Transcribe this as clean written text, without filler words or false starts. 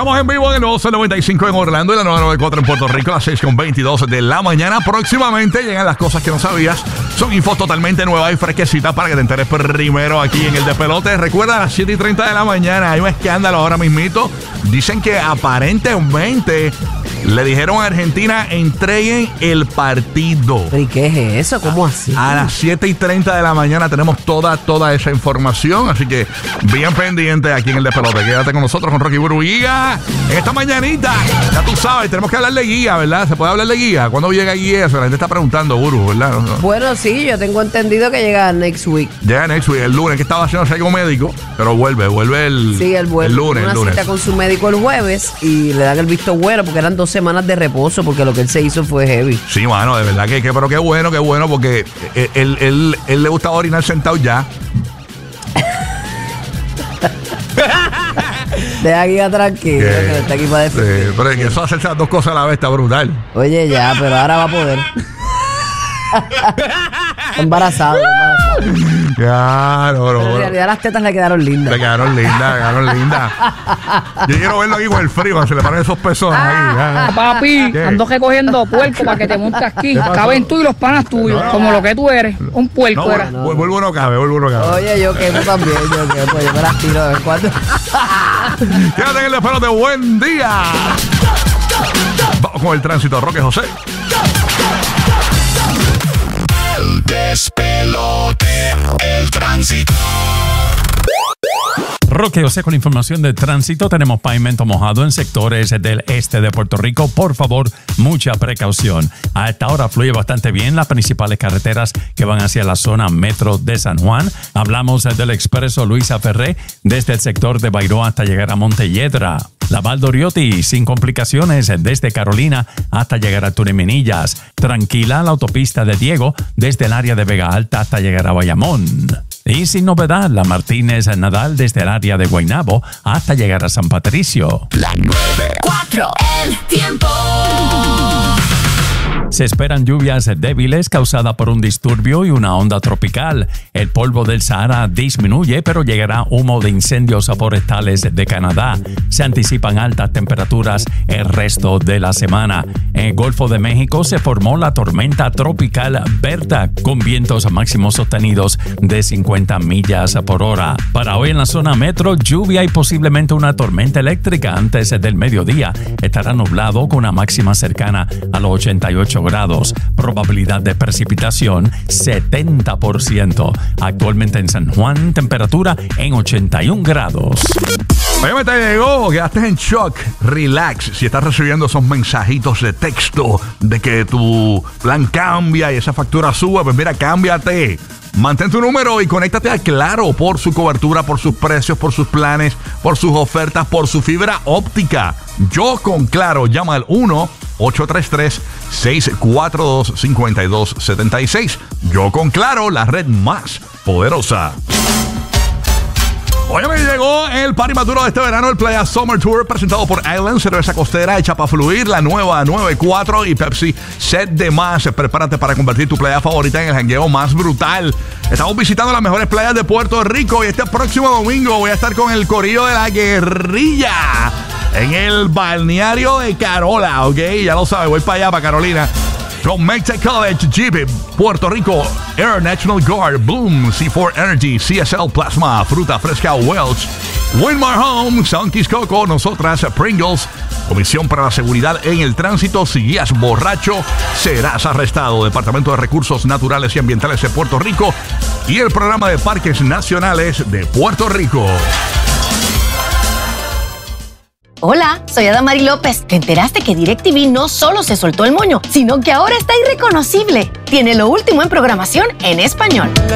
Estamos en vivo en el nuevo Sol 95 en Orlando y la 994 en Puerto Rico, a las 6:22 de la mañana. Próximamente llegan las cosas que no sabías. Son infos totalmente nuevas y fresquecitas para que te enteres primero aquí en el Despelote. Recuerda, a las 7:30 de la mañana hay un escándalo ahora mismito. Dicen que aparentemente le dijeron a Argentina entreguen el partido. ¿Y qué es eso? ¿Cómo así? A las 7:30 de la mañana tenemos toda esa información. Así que bien pendiente aquí en el Despelote. Quédate con nosotros, con Rocky Burbu y Giga. En esta mañanita, ya tú sabes, tenemos que hablar de guía, ¿verdad? ¿Se puede hablar de guía? ¿Cuándo llega guía? Eso la gente está preguntando, Burbu, ¿verdad? No. Bueno, sí, yo tengo entendido que llega next week. Llega next week, el lunes, que estaba haciendo algo médico, pero vuelve el, sí, él vuelve. El lunes. Una cita con su médico el jueves y le dan el visto bueno porque eran 2 semanas de reposo porque lo que él se hizo fue heavy. Sí, mano, de verdad que pero qué bueno, porque él le gustaba orinar sentado ya. Deja Guía tranquilo, que está aquí para defender. Sí, pero es que eso hacerse las dos cosas a la vez está brutal. Oye, ya, pero ahora va a poder. Embarazado. Ya, no. En realidad las tetas le quedaron lindas. Le quedaron lindas. Yo quiero verlo aquí con el frío, se le paran esos pesos ahí. Papi, ¿Qué? ando recogiendo puerco para que te montes aquí. Caben tú y los panas tuyos, como lo que tú eres. Un puerco era. Vuelvo no cabe. Oye, yo quemo también, pues yo me las tiro de vez en cuando. Quédate en el Despelote, buen día. Vamos con el tránsito, Roque José. El Despelote, el tránsito. Roque José con la información de tránsito. Tenemos pavimento mojado en sectores del este de Puerto Rico. Por favor, mucha precaución. A esta hora fluye bastante bien las principales carreteras que van hacia la zona metro de San Juan. Hablamos del expreso Luisa Ferré desde el sector de Bairoa hasta llegar a Montelledra. La Valdoriotti sin complicaciones desde Carolina hasta llegar a Turemillas. Tranquila la autopista de Diego desde el área de Vega Alta hasta llegar a Bayamón. Y sin novedad, la Martínez Nadal desde el área de Guaynabo hasta llegar a San Patricio. La 94, el tiempo. Se esperan lluvias débiles causadas por un disturbio y una onda tropical. El polvo del Sahara disminuye, pero llegará humo de incendios forestales de Canadá. Se anticipan altas temperaturas el resto de la semana. En el Golfo de México se formó la tormenta tropical Berta, con vientos máximos sostenidos de 50 millas por hora. Para hoy en la zona metro, lluvia y posiblemente una tormenta eléctrica antes del mediodía. Estará nublado con una máxima cercana a los 88 grados. Probabilidad de precipitación 70%. Actualmente en San Juan, temperatura en 81 grados. Oye, te llegó, quedaste en shock. Relax. Si estás recibiendo esos mensajitos de texto de que tu plan cambia y esa factura sube, pues mira, cámbiate. Mantén tu número y conéctate a Claro por su cobertura, por sus precios, por sus planes, por sus ofertas, por su fibra óptica. Yo con Claro, llama al 1-833-642-5276. Yo con Claro, la red más poderosa. Oye, me llegó el party más duro de este verano, el Playa Summer Tour, presentado por Island, cerveza costera hecha para fluir, la nueva 94 y Pepsi Set de Más. Prepárate para convertir tu playa favorita en el jangueo más brutal. Estamos visitando las mejores playas de Puerto Rico y este próximo domingo voy a estar con el corillo de la guerrilla en el balneario de Carola, ¿ok? Ya lo sabes, voy para allá, para Carolina. Con Maytech College, Jeep, Puerto Rico, Air National Guard, Bloom, C4 Energy, CSL Plasma, Fruta Fresca Welch, Winmar Home, Sunkies Coco, nosotras, Pringles, Comisión para la Seguridad en el Tránsito. Si guías borracho, serás arrestado. Departamento de Recursos Naturales y Ambientales de Puerto Rico y el Programa de Parques Nacionales de Puerto Rico. Hola, soy Adamari López. ¿Te enteraste que DirecTV no solo se soltó el moño, sino que ahora está irreconocible? Tiene lo último en programación en español.